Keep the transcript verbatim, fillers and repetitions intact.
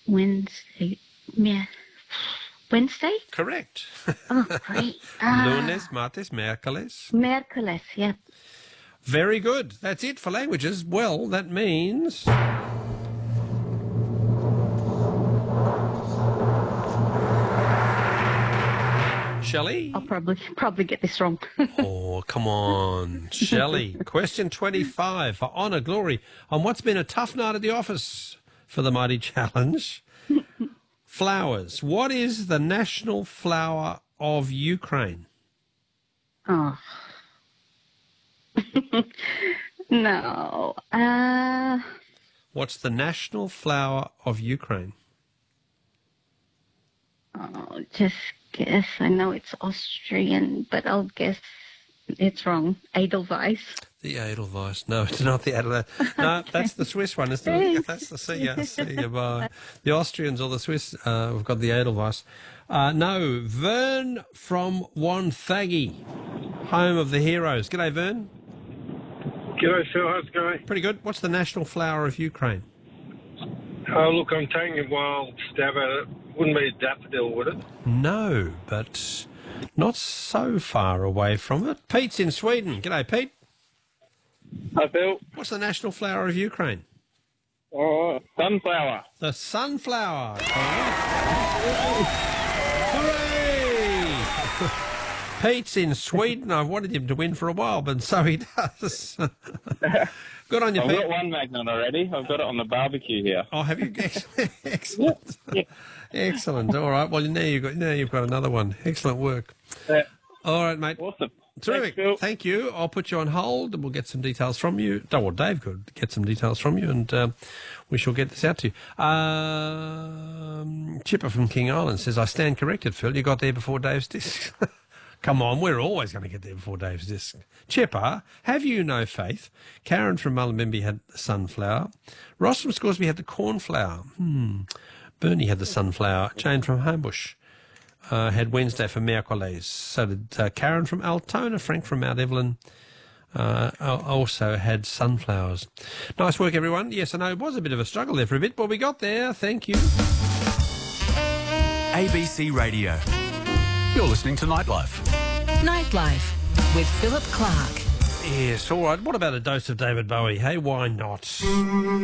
Wednesday. Yeah. Wednesday? Correct. Oh, great. Ah, Lunes, martes, miércoles. Miércoles, yeah. Very good. That's it for languages. Well, that means... Shelley? I'll probably probably get this wrong. Oh, come on. Shelley, question twenty-five for Honour Glory on what's been a tough night at the office for the Mighty Challenge. Flowers. What is the national flower of Ukraine? Oh. No. Uh, What's the national flower of Ukraine? oh, just guess. I know it's Austrian, but I'll guess it's wrong. Edelweiss. The Edelweiss. No, it's not the Edelweiss. No, that's the Swiss one. It's the, that's the see ya, see ya, bye. The Austrians or the Swiss, uh, we've got the Edelweiss. Uh, no, Vern from Wonthaggi, home of the heroes. G'day, Vern. G'day, Phil. How's it going? Pretty good. What's the national flower of Ukraine? Oh, look, I'm taking a wild stab at it. Wouldn't be a daffodil, would it? No, but not so far away from it. Pete's in Sweden. G'day, Pete. Hi, Phil. What's the national flower of Ukraine? Oh, sunflower. The sunflower. Hooray! Pete's in Sweden. I've wanted him to win for a while, but so he does. Good on you, I've Pete. got one magnet already. I've got it on the barbecue here. Oh, have you? Excellent. Yeah. Excellent. All right. Well, now you've got now you've got another one. Excellent work. Yeah. All right, mate. Awesome. Terrific. Thanks, Phil. Thank you. I'll put you on hold and we'll get some details from you. Oh, well, Dave could get some details from you and um, we shall get this out to you. Um, Chipper from King Island says, I stand corrected, Phil. You got there before Dave's disc. Come on, we're always going to get there before Dave's disc. Chipper, have you no faith? Karen from Mullumbimby had the sunflower. Ross from Scoresby had the cornflower. Hmm. Bernie had the sunflower. Jane from Homebush uh, had Wednesday for miércoles. So did uh, Karen from Altona. Frank from Mount Evelyn uh, also had sunflowers. Nice work, everyone. Yes, I know it was a bit of a struggle there for a bit, but we got there. Thank you. A B C Radio. You're listening to Nightlife. Nightlife with Philip Clark. Yes, all right. What about a dose of David Bowie? Hey, why not?